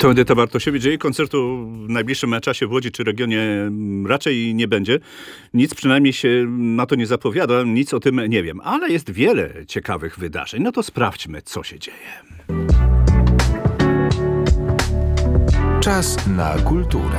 To Edyta Bartosiewicz. Jej koncertu w najbliższym czasie w Łodzi czy regionie raczej nie będzie. Nic przynajmniej się na to nie zapowiada, nic o tym nie wiem. Ale jest wiele ciekawych wydarzeń. No to sprawdźmy, co się dzieje. Czas na kulturę.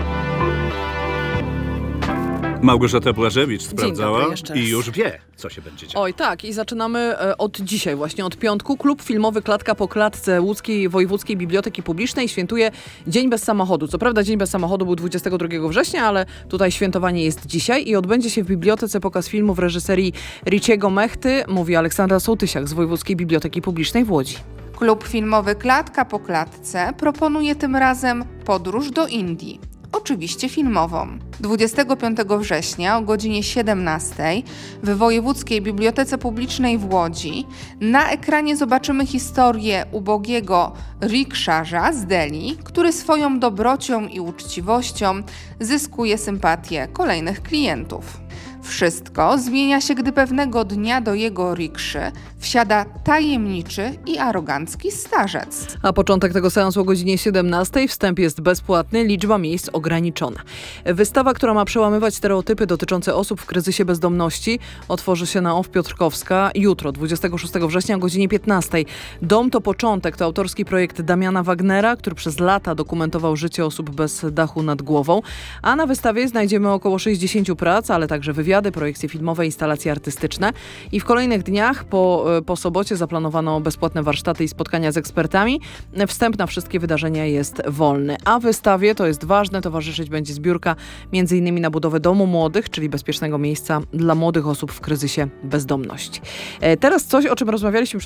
Małgorzata Błażewicz sprawdzała dobry, i już wie, co się będzie działo. Oj tak, i zaczynamy od dzisiaj, właśnie od piątku. Klub filmowy Klatka po klatce Łódzkiej Wojewódzkiej Biblioteki Publicznej świętuje Dzień Bez Samochodu. Co prawda Dzień Bez Samochodu był 22 września, ale tutaj świętowanie jest dzisiaj i odbędzie się w bibliotece pokaz filmu w reżyserii Riciego Mechty, mówi Aleksandra Sołtysiak z Wojewódzkiej Biblioteki Publicznej w Łodzi. Klub filmowy Klatka po klatce proponuje tym razem podróż do Indii. Oczywiście filmową. 25 września o godzinie 17 w Wojewódzkiej Bibliotece Publicznej w Łodzi na ekranie zobaczymy historię ubogiego rikszarza z Delhi, który swoją dobrocią i uczciwością zyskuje sympatię kolejnych klientów. Wszystko zmienia się, gdy pewnego dnia do jego rikszy wsiada tajemniczy i arogancki starzec. A początek tego seansu o godzinie 17. Wstęp jest bezpłatny, liczba miejsc ograniczona. Wystawa, która ma przełamywać stereotypy dotyczące osób w kryzysie bezdomności, otworzy się na OFF Piotrkowska jutro, 26 września o godzinie 15. Dom to początek, to autorski projekt Damiana Wagnera, który przez lata dokumentował życie osób bez dachu nad głową. A na wystawie znajdziemy około 60 prac, ale także wywiady, projekcje filmowe, instalacje artystyczne. I w kolejnych dniach po sobocie zaplanowano bezpłatne warsztaty i spotkania z ekspertami. Wstęp na wszystkie wydarzenia jest wolny. A wystawie, to jest ważne, towarzyszyć będzie zbiórka m.in. na budowę Domu Młodych, czyli bezpiecznego miejsca dla młodych osób w kryzysie bezdomności. Teraz coś, o czym rozmawialiśmy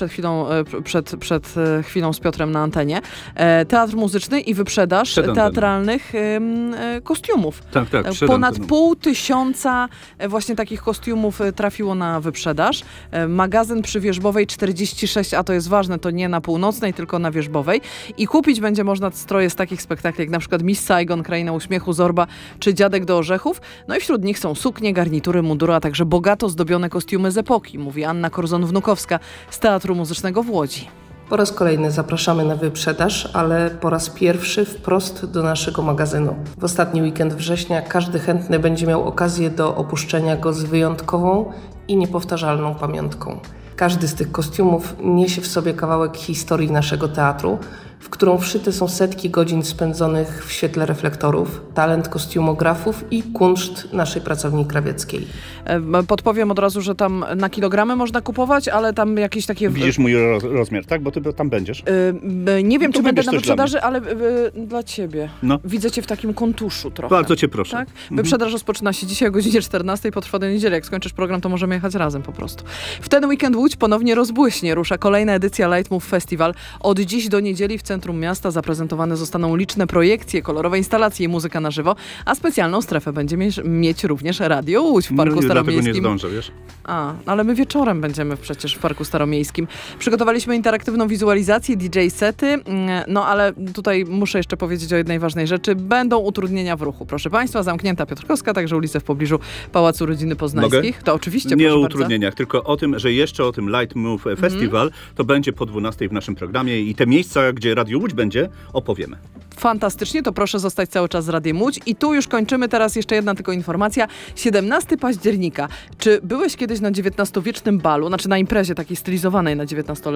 przed chwilą z Piotrem na antenie. Teatr muzyczny i wyprzedaż teatralnych kostiumów. Tak, Ponad 500 właśnie takich kostiumów trafiło na wyprzedaż. Magazyn przy Wierzbowej 46, a to jest ważne, to nie na Północnej, tylko na Wierzbowej. I kupić będzie można stroje z takich spektakli, jak na przykład Miss Saigon, Kraina Uśmiechu, Zorba czy Dziadek do Orzechów. No i wśród nich są suknie, garnitury, mundury, a także bogato zdobione kostiumy z epoki, mówi Anna Korzon-Wnukowska z Teatru Muzycznego w Łodzi. Po raz kolejny zapraszamy na wyprzedaż, ale po raz pierwszy wprost do naszego magazynu. W ostatni weekend września każdy chętny będzie miał okazję do opuszczenia go z wyjątkową i niepowtarzalną pamiątką. Każdy z tych kostiumów niesie w sobie kawałek historii naszego teatru, w którą wszyte są setki godzin spędzonych w świetle reflektorów, talent kostiumografów i kunszt naszej pracowni krawieckiej. Podpowiem od razu, że tam na kilogramy można kupować, ale tam jakieś takie... Widzisz mój rozmiar, tak? Bo ty tam będziesz. Nie wiem, czy będę na wyprzedaży, dla ale dla ciebie. No. Widzę cię w takim kontuszu trochę. Bardzo cię proszę. Tak? Wyprzedaż rozpoczyna się dzisiaj o godzinie 14, potrwa do niedzieli. Jak skończysz program, to możemy jechać razem po prostu. W ten weekend Łódź ponownie rozbłyśnie. Rusza kolejna edycja Light Move Festival. Od dziś do niedzieli w centrum miasta zaprezentowane zostaną liczne projekcje, kolorowe instalacje i muzyka na żywo, a specjalną strefę będzie mieć również Radio Łódź w Parku Staromiejskim. Dlatego nie zdążę, wiesz? Ale my wieczorem będziemy przecież w Parku Staromiejskim. Przygotowaliśmy interaktywną wizualizację, DJ sety, no ale tutaj muszę jeszcze powiedzieć o jednej ważnej rzeczy. Będą utrudnienia w ruchu. Proszę Państwa, zamknięta Piotrkowska, także ulice w pobliżu Pałacu Rodziny Poznańskich. Mogę? To oczywiście, nie proszę o bardzo. utrudnieniach, tylko o tym, że jeszcze o tym Light Move Festival to będzie po 12 w naszym programie i te miejsca, gdzie Radio Łódź będzie, opowiemy. Fantastycznie, to proszę zostać cały czas z Radiem Łódź. I tu już kończymy, teraz jeszcze jedna tylko informacja. 17 października. Czy byłeś kiedyś na XIX-wiecznym balu, znaczy na imprezie takiej stylizowanej na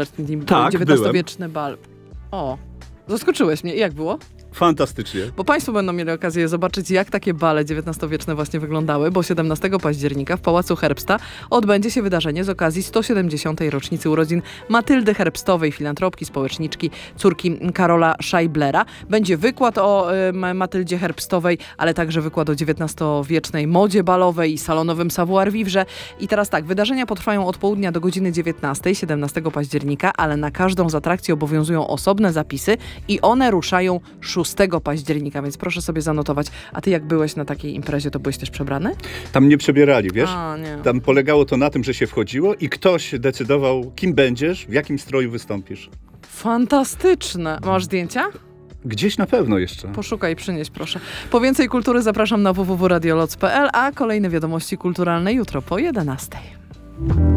XIX-wieczny bal? O, zaskoczyłeś mnie. I jak było? Fantastycznie. Bo Państwo będą mieli okazję zobaczyć, jak takie bale XIX-wieczne właśnie wyglądały, bo 17 października w Pałacu Herbsta odbędzie się wydarzenie z okazji 170. rocznicy urodzin Matyldy Herbstowej, filantropki, społeczniczki, córki Karola Scheiblera. Będzie wykład o Matyldzie Herbstowej, ale także wykład o XIX-wiecznej modzie balowej i salonowym savoir-vivre. I teraz tak, wydarzenia potrwają od południa do godziny 19, 17 października, ale na każdą z atrakcji obowiązują osobne zapisy i one ruszają 6 października, więc proszę sobie zanotować. A ty jak byłeś na takiej imprezie, to byłeś też przebrany? Tam nie przebierali, wiesz? Nie. Tam polegało to na tym, że się wchodziło i ktoś decydował, kim będziesz, w jakim stroju wystąpisz. Fantastyczne. Masz zdjęcia? Gdzieś na pewno jeszcze. Poszukaj i przynieś, proszę. Po więcej kultury zapraszam na www.radioloc.pl, a kolejne wiadomości kulturalne jutro po 11.